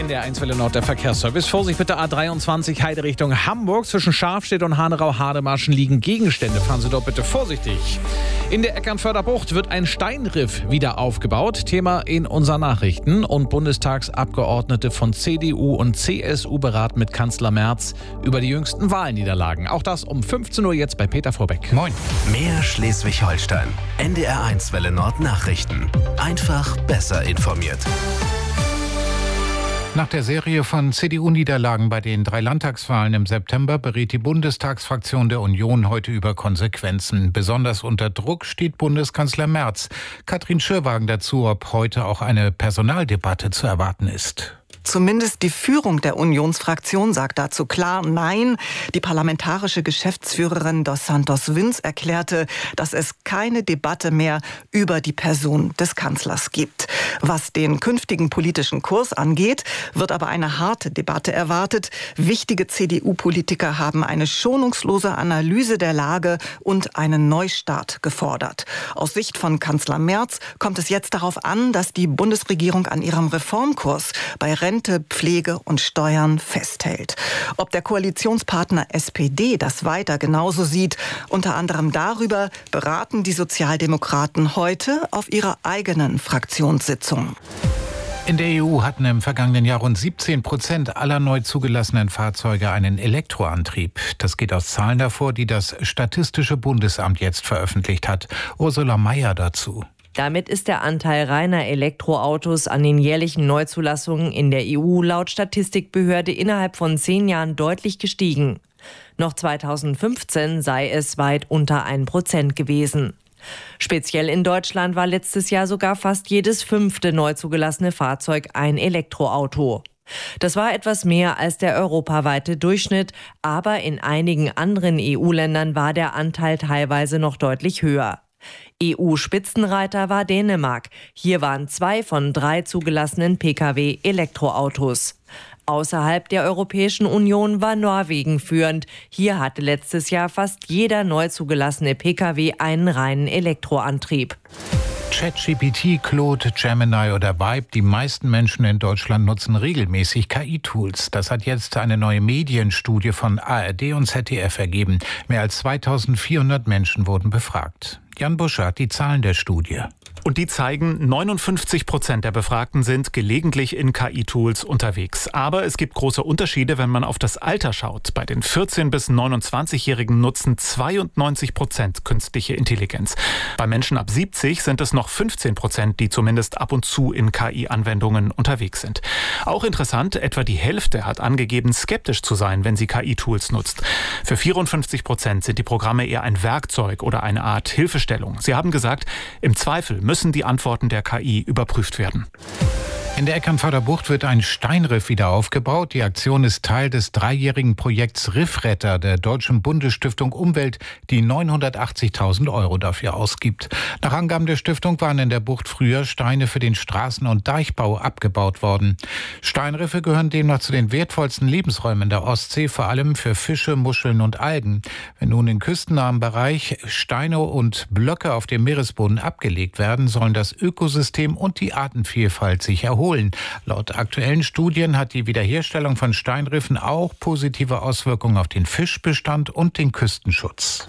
NDR 1 Welle Nord, der Verkehrsservice. Vorsicht bitte A23 Heide Richtung Hamburg. Zwischen Scharfstedt und Hanau-Hademarschen liegen Gegenstände. Fahren Sie dort bitte vorsichtig. In der Eckernförder Bucht wird ein Steinriff wieder aufgebaut. Thema in unseren Nachrichten. Und Bundestagsabgeordnete von CDU und CSU beraten mit Kanzler Merz über die jüngsten Wahlniederlagen. Auch das um 15 Uhr jetzt bei Peter Vorbeck. Moin. Mehr Schleswig-Holstein. NDR 1 Welle Nord Nachrichten. Einfach besser informiert. Nach der Serie von CDU-Niederlagen bei den 3 Landtagswahlen im September berät die Bundestagsfraktion der Union heute über Konsequenzen. Besonders unter Druck steht Bundeskanzler Merz. Katrin Schürwagen dazu, ob heute auch eine Personaldebatte zu erwarten ist. Zumindest die Führung der Unionsfraktion sagt dazu klar Nein. Die parlamentarische Geschäftsführerin dos Santos Wins erklärte, dass es keine Debatte mehr über die Person des Kanzlers gibt. Was den künftigen politischen Kurs angeht, wird aber eine harte Debatte erwartet. Wichtige CDU-Politiker haben eine schonungslose Analyse der Lage und einen Neustart gefordert. Aus Sicht von Kanzler Merz kommt es jetzt darauf an, dass die Bundesregierung an ihrem Reformkurs bei Rente, Pflege und Steuern festhält. Ob der Koalitionspartner SPD das weiter genauso sieht, unter anderem darüber beraten die Sozialdemokraten heute auf ihrer eigenen Fraktionssitzung. In der EU hatten im vergangenen Jahr rund 17% aller neu zugelassenen Fahrzeuge einen Elektroantrieb. Das geht aus Zahlen hervor, die das Statistische Bundesamt jetzt veröffentlicht hat. Ursula Mayer dazu. Damit ist der Anteil reiner Elektroautos an den jährlichen Neuzulassungen in der EU laut Statistikbehörde innerhalb von 10 Jahren deutlich gestiegen. Noch 2015 sei es weit unter 1% gewesen. Speziell in Deutschland war letztes Jahr sogar fast jedes 5. neu zugelassene Fahrzeug ein Elektroauto. Das war etwas mehr als der europaweite Durchschnitt, aber in einigen anderen EU-Ländern war der Anteil teilweise noch deutlich höher. EU-Spitzenreiter war Dänemark. Hier waren 2 von 3 zugelassenen Pkw Elektroautos. Außerhalb der Europäischen Union war Norwegen führend. Hier hatte letztes Jahr fast jeder neu zugelassene Pkw einen reinen Elektroantrieb. ChatGPT, Claude, Gemini oder Vibe, die meisten Menschen in Deutschland nutzen regelmäßig KI-Tools. Das hat jetzt eine neue Medienstudie von ARD und ZDF ergeben. Mehr als 2400 Menschen wurden befragt. Jan Buscher hat die Zahlen der Studie. Und die zeigen, 59% der Befragten sind gelegentlich in KI-Tools unterwegs. Aber es gibt große Unterschiede, wenn man auf das Alter schaut. Bei den 14- bis 29-Jährigen nutzen 92% künstliche Intelligenz. Bei Menschen ab 70 sind es noch 15%, die zumindest ab und zu in KI-Anwendungen unterwegs sind. Auch interessant, etwa die Hälfte hat angegeben, skeptisch zu sein, wenn sie KI-Tools nutzt. Für 54% sind die Programme eher ein Werkzeug oder eine Art Hilfestellung. Sie haben gesagt, im Zweifel müssen die Antworten der KI überprüft werden. In der Eckernförder Bucht wird ein Steinriff wieder aufgebaut. Die Aktion ist Teil des 3-jährigen Projekts Riffretter der Deutschen Bundesstiftung Umwelt, die 980.000 € dafür ausgibt. Nach Angaben der Stiftung waren in der Bucht früher Steine für den Straßen- und Deichbau abgebaut worden. Steinriffe gehören demnach zu den wertvollsten Lebensräumen der Ostsee, vor allem für Fische, Muscheln und Algen. Wenn nun in küstennahem Bereich Steine und Blöcke auf dem Meeresboden abgelegt werden, sollen das Ökosystem und die Artenvielfalt sich erholen. Laut aktuellen Studien hat die Wiederherstellung von Steinriffen auch positive Auswirkungen auf den Fischbestand und den Küstenschutz.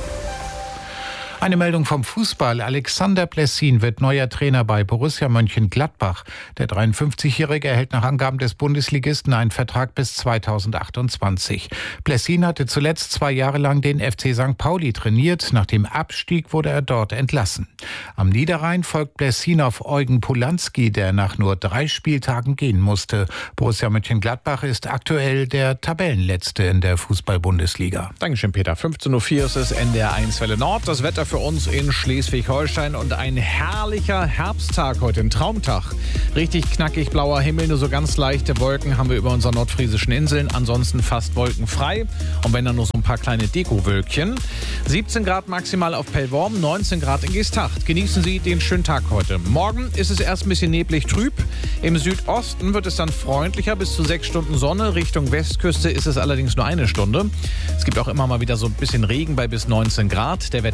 Eine Meldung vom Fußball. Alexander Plessin wird neuer Trainer bei Borussia Mönchengladbach. Der 53-Jährige erhält nach Angaben des Bundesligisten einen Vertrag bis 2028. Plessin hatte zuletzt 2 Jahre lang den FC St. Pauli trainiert. Nach dem Abstieg wurde er dort entlassen. Am Niederrhein folgt Plessin auf Eugen Polanski, der nach nur 3 Spieltagen gehen musste. Borussia Mönchengladbach ist aktuell der Tabellenletzte in der Fußball-Bundesliga. Dankeschön, Peter. 15.04 Uhr ist es NDR 1 Welle Nord. Das Wetter für uns in Schleswig-Holstein und ein herrlicher Herbsttag heute, ein Traumtag. Richtig knackig blauer Himmel, nur so ganz leichte Wolken haben wir über unseren nordfriesischen Inseln. Ansonsten fast wolkenfrei und wenn dann nur so ein paar kleine Dekowölkchen. 17 Grad maximal auf Pellworm, 19 Grad in Geesthacht. Genießen Sie den schönen Tag heute. Morgen ist es erst ein bisschen neblig trüb. Im Südosten wird es dann freundlicher, bis zu 6 Stunden Sonne. Richtung Westküste ist es allerdings nur 1 Stunde. Es gibt auch immer mal wieder so ein bisschen Regen bei bis 19 Grad. Der Wettertrend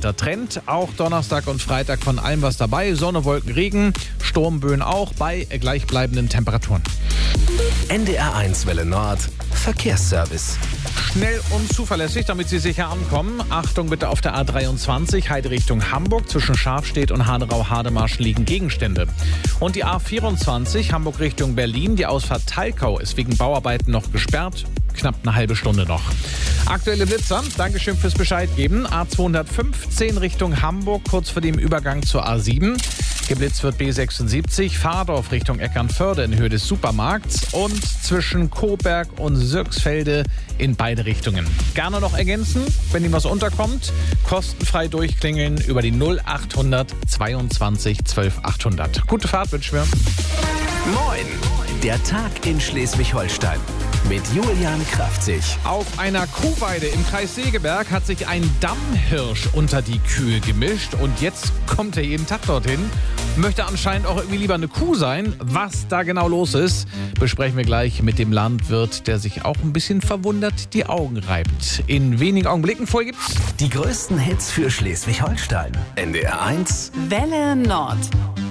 Wind. Auch Donnerstag und Freitag von allem was dabei. Sonne, Wolken, Regen, Sturmböen auch bei gleichbleibenden Temperaturen. NDR1 Welle Nord. Verkehrsservice. Schnell und zuverlässig, damit Sie sicher ankommen. Achtung bitte auf der A23, Heide Richtung Hamburg. Zwischen Scharfstedt und Haderau-Hademarsch liegen Gegenstände. Und die A24, Hamburg Richtung Berlin. Die Ausfahrt Talkau ist wegen Bauarbeiten noch gesperrt. Knapp eine halbe Stunde noch. Aktuelle Blitzer, Dankeschön fürs Bescheid geben. A215 Richtung Hamburg, kurz vor dem Übergang zur A7. Geblitzt wird B76, Fahrdorf Richtung Eckernförde in Höhe des Supermarkts und zwischen Coburg und Sürxfelde in beide Richtungen. Gerne noch ergänzen, wenn Ihnen was unterkommt. Kostenfrei durchklingeln über die 0800 22 12 800. Gute Fahrt wünschen wir. Moin! Der Tag in Schleswig-Holstein mit Julian Kraftzig. Auf einer Kuhweide im Kreis Segeberg hat sich ein Dammhirsch unter die Kühe gemischt und jetzt kommt er jeden Tag dorthin. Möchte anscheinend auch irgendwie lieber eine Kuh sein. Was da genau los ist, besprechen wir gleich mit dem Landwirt, der sich auch ein bisschen verwundert die Augen reibt. In wenigen Augenblicken vorgibt's Die größten Hits für Schleswig-Holstein. NDR1 Welle Nord.